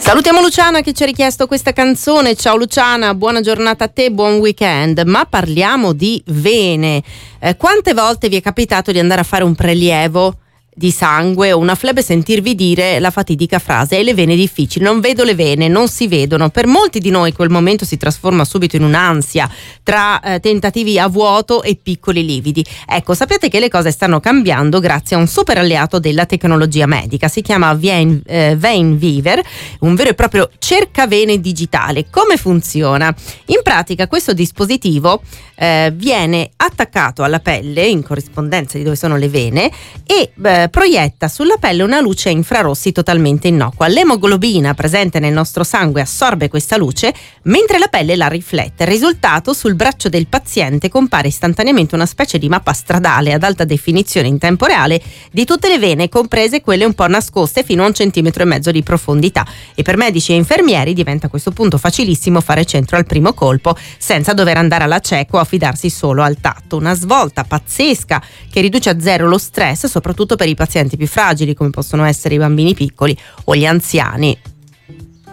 Salutiamo Luciana che ci ha richiesto questa canzone. Ciao Luciana, buona giornata a te, buon weekend. Ma parliamo di vene. Quante volte vi è capitato di andare a fare un prelievo di sangue o una flebo e sentirvi dire la fatidica frase: e le vene difficili, non vedo le vene, non si vedono? Per molti di noi quel momento si trasforma subito in un'ansia tra tentativi a vuoto e piccoli lividi. Ecco, sapete che le cose stanno cambiando grazie a un super alleato della tecnologia medica. Si chiama VeinViver, un vero e proprio cercavene digitale. Come funziona? In pratica questo dispositivo viene attaccato alla pelle in corrispondenza di dove sono le vene e proietta sulla pelle una luce a infrarossi totalmente innocua. L'emoglobina presente nel nostro sangue assorbe questa luce mentre la pelle la riflette. Il risultato: sul braccio del paziente compare istantaneamente una specie di mappa stradale ad alta definizione in tempo reale di tutte le vene, comprese quelle un po' nascoste fino a 1,5 centimetri di profondità. E per medici e infermieri diventa a questo punto facilissimo fare centro al primo colpo senza dover andare alla cieca o affidarsi solo al tatto. Una svolta pazzesca che riduce a zero lo stress, soprattutto per i pazienti più fragili come possono essere i bambini piccoli o gli anziani.